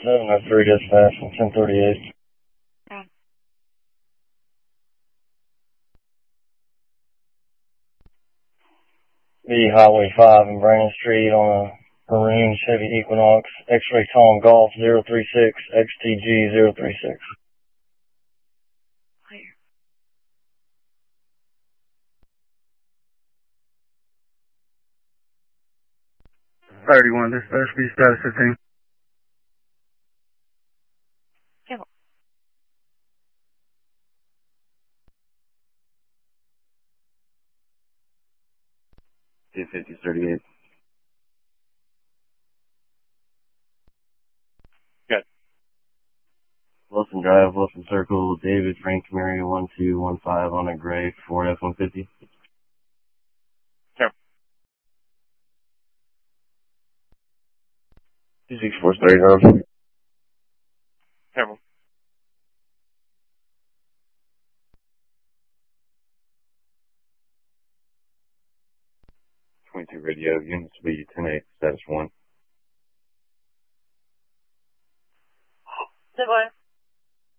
703 dispatch from 1038. Okay. B Highway 5 in Brandon Street on a maroon Chevy Equinox, X-Ray Tom Golf 036, XTG 036. Clear. 31, dispatch, B status 15. Go. 250-38. Good. Wilson Drive, Wilson Circle, David Frank Camry 1215 on a gray Ford F-150. Sure. 26430. Careful. 22 radio, units B 10-8, status 1. Good boy.